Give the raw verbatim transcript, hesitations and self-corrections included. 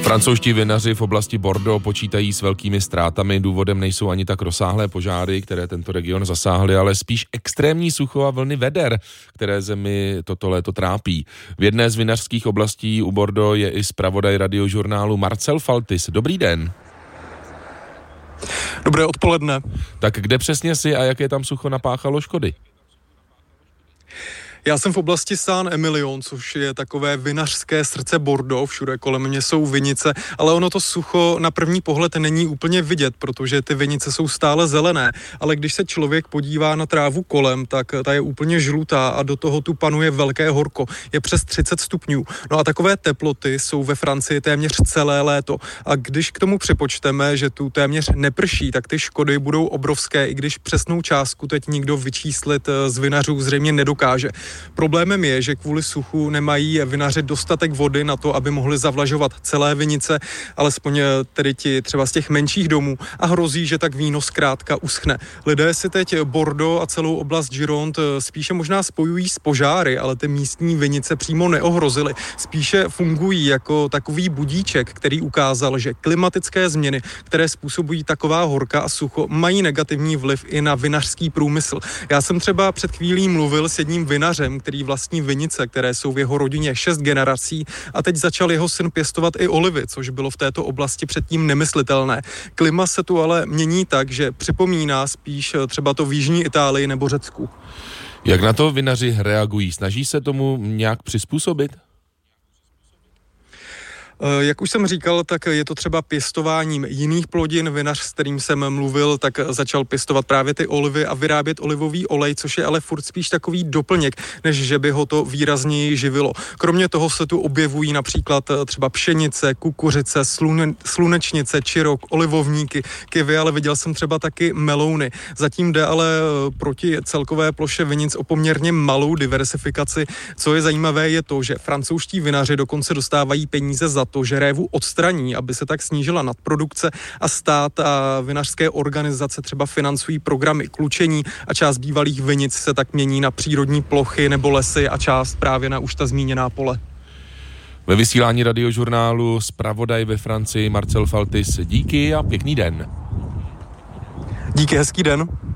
Francouzští vinaři v oblasti Bordeaux počítají s velkými ztrátami. Důvodem nejsou ani tak rozsáhlé požáry, které tento region zasáhly, ale spíš extrémní sucho a vlny veder, které zemi toto léto trápí. V jedné z vinařských oblastí u Bordeaux je i zpravodaj radiožurnálu Marcel Faltis. Dobrý den. Dobré odpoledne. Tak kde přesně si a jaké tam sucho napáchalo škody? Já jsem v oblasti Saint-Emilion, což je takové vinařské srdce Bordeaux, všude kolem mě jsou vinice, ale ono to sucho na první pohled není úplně vidět, protože ty vinice jsou stále zelené, ale když se člověk podívá na trávu kolem, tak ta je úplně žlutá a do toho tu panuje velké horko, je přes třicet stupňů. No a takové teploty jsou ve Francii téměř celé léto a když k tomu připočteme, že tu téměř neprší, tak ty škody budou obrovské, i když přesnou částku teď nikdo vyčíslit z vinařů zřejmě nedokáže. Problémem je, že kvůli suchu nemají vinaři dostatek vody na to, aby mohli zavlažovat celé vinice, alespoň tedy ti třeba z těch menších domů, a hrozí, že tak víno zkrátka uschne. Lidé si teď Bordeaux a celou oblast Gironde spíše možná spojují s požáry, ale ty místní vinice přímo neohrozily. Spíše fungují jako takový budíček, který ukázal, že klimatické změny, které způsobují taková horka a sucho, mají negativní vliv i na vinařský průmysl. Já jsem třeba před chvílí mluvil s jedním vinařem, který vlastní vinice, které jsou v jeho rodině šest generací, a teď začal jeho syn pěstovat i olivy, což bylo v této oblasti předtím nemyslitelné. Klima se tu ale mění tak, že připomíná spíš třeba to v jižní Itálii nebo Řecku. Jak na to vinaři reagují? Snaží se tomu nějak přizpůsobit? Jak už jsem říkal, tak je to třeba pěstováním jiných plodin. Vinař, s kterým jsem mluvil, tak začal pěstovat právě ty olivy a vyrábět olivový olej, což je ale furt spíš takový doplněk, než že by ho to výrazněji živilo. Kromě toho se tu objevují například třeba pšenice, kukuřice, slune, slunečnice, čirok, olivovníky, kivy, ale viděl jsem třeba taky melouny. Zatím jde ale proti celkové ploše vinic o poměrně malou diversifikaci. Co je zajímavé, je to, že francouzští vinaři dokonce dostávají peníze za to, že révu odstraní, aby se tak snížila nadprodukce, a stát a vinařské organizace třeba financují programy klučení a část bývalých vinic se tak mění na přírodní plochy nebo lesy a část právě na už ta zmíněná pole. Ve vysílání radiožurnálu zpravodaj ve Francii Marcel Faltis. Díky a pěkný den. Díky, hezký den.